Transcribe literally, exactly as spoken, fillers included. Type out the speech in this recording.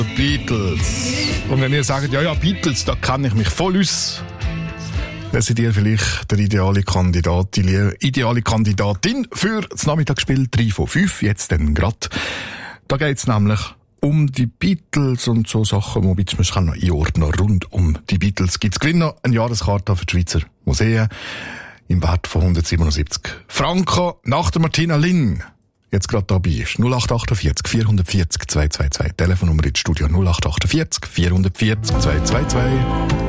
Beatles. Und wenn ihr sagt, ja, ja, Beatles, da kenne ich mich voll aus, dann seid ihr vielleicht der ideale Kandidat, die ideale Kandidatin für das Nachmittagsspiel drei von fünf, jetzt dann grad. Da geht's nämlich um die Beatles und so Sachen, wobei man kann noch einordnen. Rund um die Beatles gibt's Gewinner, eine Jahreskarte für die Schweizer Museen im Wert von hundertsiebenundsiebzig Franken nach der Martina Lin. Jetzt gerade dabei ist null acht achtundvierzig vierhundertvierzig zweihundertzweiundzwanzig. Telefonnummer ins Studio null acht achtundvierzig vierhundertvierzig zweihundertzweiundzwanzig.